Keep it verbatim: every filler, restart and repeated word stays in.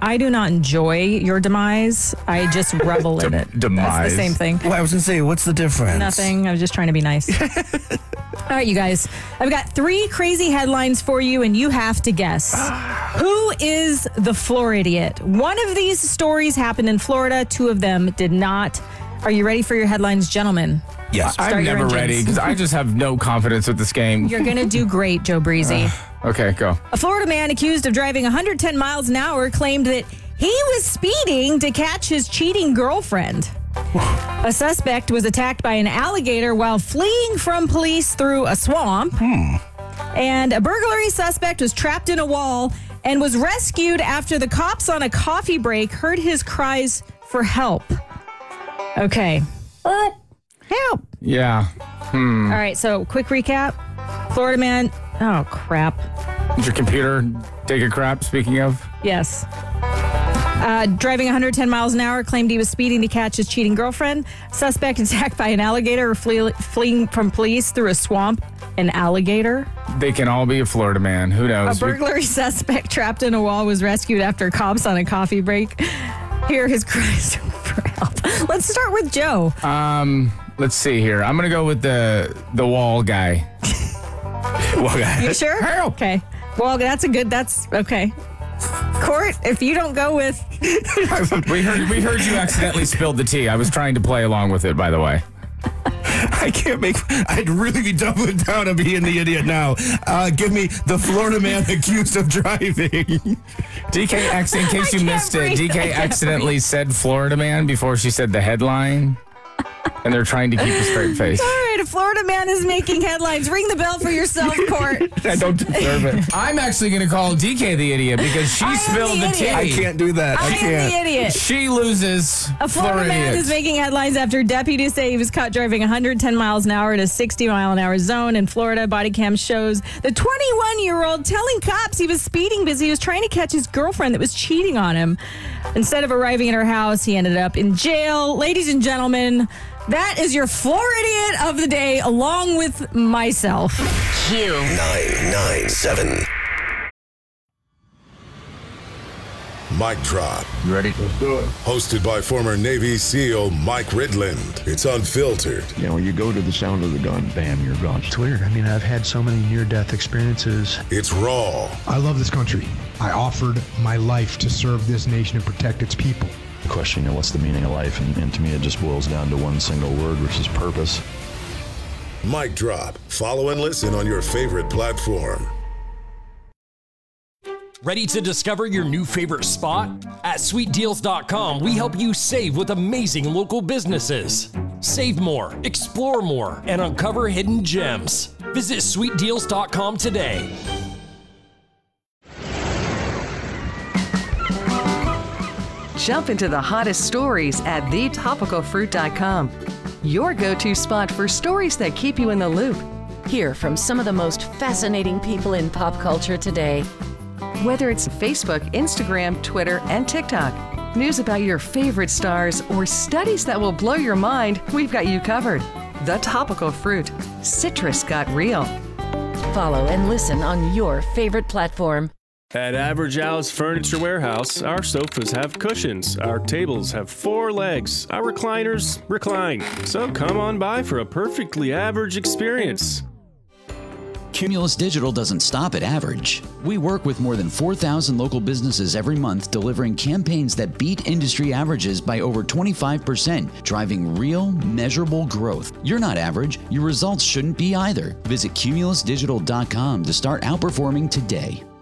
I do not enjoy your demise. I just revel in it. Demise. That's the same thing. Well, I was going to say, what's the difference? Nothing. I was just trying to be nice. All right, you guys. I've got three crazy headlines for you, and you have to guess. Who is the floor idiot? One of these stories happened in Florida. Two of them did not. Are you ready for your headlines, gentlemen? Yes. Start I'm your never engines. ready because I just have no confidence with this game. You're going to do great, Joe Breezy. Okay, go. A Florida man accused of driving one hundred ten miles an hour claimed that he was speeding to catch his cheating girlfriend. A suspect was attacked by an alligator while fleeing from police through a swamp. Hmm. And a burglary suspect was trapped in a wall and was rescued after the cops on a coffee break heard his cries for help. Okay. Help. Yeah. All right, so quick recap. Florida man. Oh, crap. Did your computer take a crap, speaking of? Yes. Uh, driving one hundred ten miles an hour, claimed he was speeding to catch his cheating girlfriend. Suspect attacked by an alligator flee- fleeing from police through a swamp. An alligator. They can all be a Florida man. Who A knows? burglary suspect trapped in a wall was rescued after cops on a coffee break hear his cries for help. Let's start with Joe. Um, let's see here. I'm gonna go with the the wall guy. Well, You sure? Help. Okay. Well, that's a good, that's okay. Court, if you don't go with... We heard we heard you accidentally spilled the tea. I was trying to play along with it, by the way. I can't make. I'd really be doubling down on being the idiot now. Uh, give me the Florida man accused of driving. D K X, in case you can't missed it, breathe. D K I can't accidentally said Florida man before she said the headline. And they're trying to keep a straight face. All right, a Florida man is making headlines. Ring the bell for yourself, Court. I don't deserve it. I'm actually going to call D K the idiot because she I am spilled the the, tea. idiot. I can't do that. I, I can't. am the idiot. She loses. A Florida man idiot. is making headlines after deputies say he was caught driving one hundred ten miles an hour in a sixty mile an hour zone in Florida. Body cam shows the twenty-one-year-old telling cops he was speeding because he was trying to catch his girlfriend that was cheating on him. Instead of arriving at her house, he ended up in jail. Ladies and gentlemen, that is your floor idiot of the day, along with myself. Q. nine nine seven. Mic Drop. You ready? Let's do it. Hosted by former Navy SEAL Mike Ridland. It's unfiltered. You know, you go to the sound of the gun, bam, you're gone. It's weird. I mean, I've had so many near-death experiences. It's raw. I love this country. I offered my life to serve this nation and protect its people. The question, you know, what's the meaning of life? And, and to me, it just boils down to one single word, which is purpose. Mic Drop. Follow and listen on your favorite platform. Ready to discover your new favorite spot? At sweet deals dot com, we help you save with amazing local businesses. Save more, explore more, and uncover hidden gems. Visit sweet deals dot com today. Jump into the hottest stories at the topical fruit dot com. Your go-to spot for stories that keep you in the loop. Hear from some of the most fascinating people in pop culture today. Whether it's Facebook, Instagram, Twitter, and TikTok, news about your favorite stars, or studies that will blow your mind, we've got you covered. The Topical Fruit. Citrus got real. Follow and listen on your favorite platform. At Average Al's Furniture Warehouse, our sofas have cushions, our tables have four legs, our recliners recline. So come on by for a perfectly average experience. Cumulus Digital doesn't stop at average. We work with more than four thousand local businesses every month, delivering campaigns that beat industry averages by over twenty-five percent, driving real, measurable growth. You're not average. Your results shouldn't be either. Visit cumulus digital dot com to start outperforming today.